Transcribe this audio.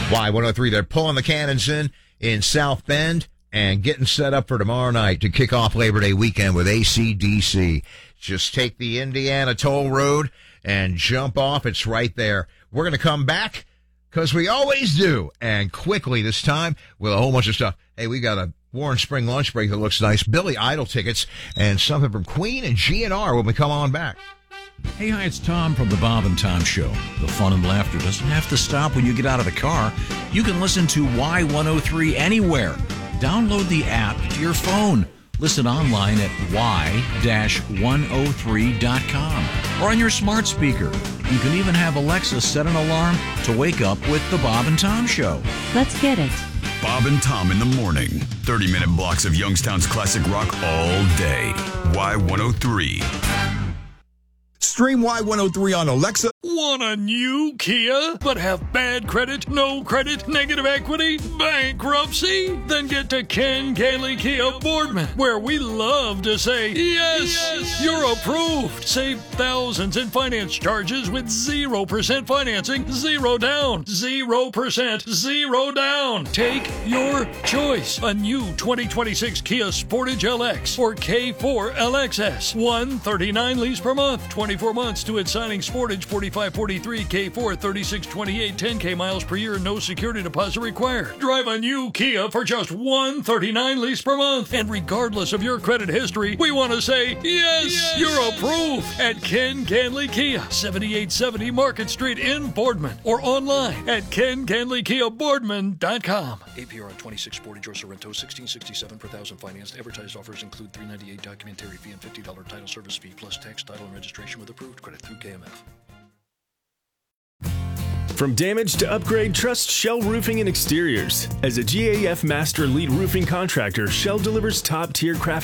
Y103, they're pulling the cannons in South Bend and getting set up for tomorrow night to kick off Labor Day weekend with AC/DC. Just take the Indiana Toll Road and jump off. It's right there. We're going to come back because we always do, and quickly this time with a whole bunch of stuff. Hey, we got a Warren Spring lunch break that looks nice, Billy Idol tickets, and something from Queen and GNR when we come on back. Hey, hi, it's Tom from the Bob and Tom Show. The fun and laughter doesn't have to stop when you get out of the car. You can listen to Y103 anywhere. Download the app to your phone. Listen online at y-103.com or on your smart speaker. You can even have Alexa set an alarm to wake up with the Bob and Tom Show. Let's get it. Bob and Tom in the morning. 30-minute blocks of Youngstown's classic rock all day. Y103. Stream Y103 on Alexa. Want a new Kia, but have bad credit, no credit, negative equity, bankruptcy? Then get to Ken Gailey Kia Boardman, where we love to say, yes, you're approved. Save thousands in finance charges with 0% financing, 0 down, 0%, 0 down. Take your choice. A new 2026 Kia Sportage LX or K4 LXS. $139 lease per month, 24 months to its signing. Sportage 4543, K4 3628, 10K miles per year, no security deposit required. Drive a new Kia for just $139 lease per month. And regardless of your credit history, we want to say, yes, you're approved at Ken Ganley Kia, 7870 Market Street in Boardman, or online at kenganleykiaboardman.com. APR on 26 Sportage or Sorrento, $1667 per thousand financed. Advertised offers include $398 documentary fee and $50 title service fee, plus tax, title, and registration with approved credit through KMF. From damage to upgrade, trust Shell Roofing and Exteriors. As a GAF Master Lead Roofing Contractor, Shell delivers top-tier craftsmanship